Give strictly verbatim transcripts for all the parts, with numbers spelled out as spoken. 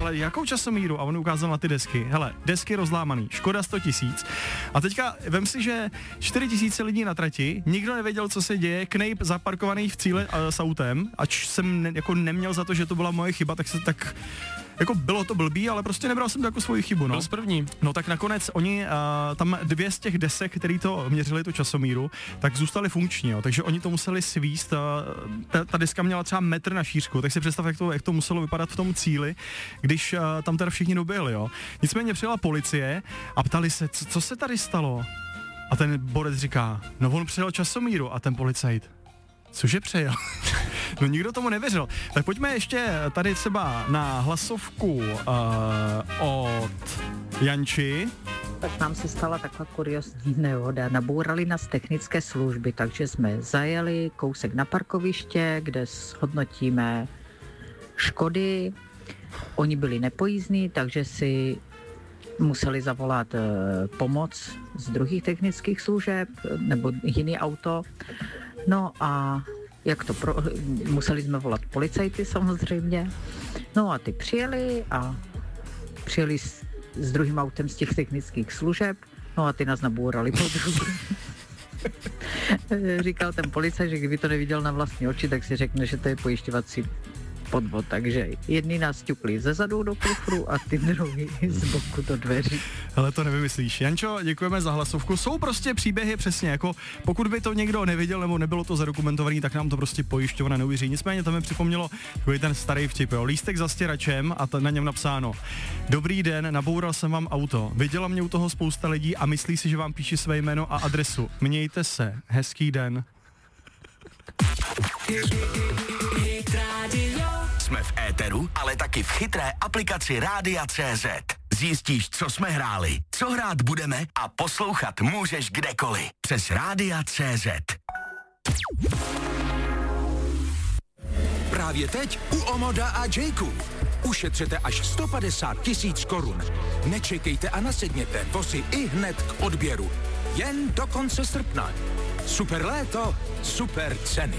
hele, jakou časomíru? A on ukázal na ty desky. Hele, desky rozlámaný, Škoda sto tisíc. A teďka vem si, že čtyři tisíce lidí na trati, nikdo nevěděl, co se děje, Knejp zaparkovaný v cíle uh, s autem, ač jsem ne, jako neměl za to, že to byla moje chyba, tak se tak... Jako bylo to blbý, ale prostě nebral jsem to jako svoji chybu, no. Byl z první. No tak nakonec oni, uh, tam dvě z těch desek, který to měřili, tu časomíru, tak zůstaly funkční, jo. Takže oni to museli svíst, uh, ta, ta deska měla třeba metr na šířku, tak si představ, jak to, jak to muselo vypadat v tom cíli, když uh, tam teda všichni doběhli, jo. Nicméně přijela policie a ptali se, co, co se tady stalo? A ten borec říká, no on přijel časomíru a ten policajt, cože přejel? No nikdo tomu nevěřil. Tak pojďme ještě tady třeba na hlasovku uh, od Janči. Tak nám se stala taková kuriozní nehoda. Nabourali nás technické služby, takže jsme zajeli kousek na parkoviště, kde shodnotíme škody. Oni byli nepojízdní, takže si museli zavolat uh, pomoc z druhých technických služeb nebo jiný auto. No a jak to pro, museli jsme volat policajty samozřejmě. No a ty přijeli a přijeli s, s druhým autem z těch technických služeb. No a ty nás nabourali po druhé. Říkal ten policajt, že kdyby to neviděl na vlastní oči, tak si řekne, že to je pojišťovací podvod, takže jedni nás ťukli ze zadu do kufru a ty druhý z boku do dveří. Hele, to nevymyslíš. Jančo, děkujeme za hlasovku. Jsou prostě příběhy přesně, jako pokud by to někdo neviděl nebo nebylo to zadokumentovaný, tak nám to prostě pojišťovna neuvěří. Nicméně to mi připomnělo takový ten starý vtip, jo. Lístek za stěračem a t- na něm napsáno: Dobrý den, naboural jsem vám auto. Viděla mě u toho spousta lidí a myslí si, že vám píši své jméno a adresu. Mějte se. Hezký den. Jsme v éteru, ale taky v chytré aplikaci Rádia tečka cé zet. Zjistíš, co jsme hráli, co hrát budeme a poslouchat můžeš kdekoliv. Přes Rádia tečka cé zet. Právě teď u Omoda a Jayku. Ušetřete až sto padesát tisíc korun. Nečekejte a nasedněte, vozy i hned k odběru. Jen do konce srpna. Super léto, super ceny.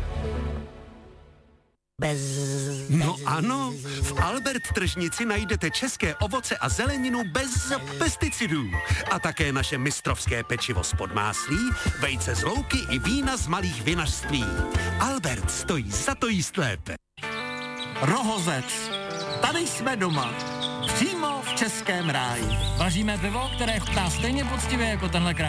Bez, No bez, ano, v Albert tržnici najdete české ovoce a zeleninu bez pesticidů. A také naše mistrovské pečivo z podmáslí, vejce z louky i vína z malých vinařství. Albert stojí za to jíst lépe. Rohozec. Tady jsme doma. Přímo v českém ráji. Vaříme pivo, které chutná stejně poctivě jako tenhle krám.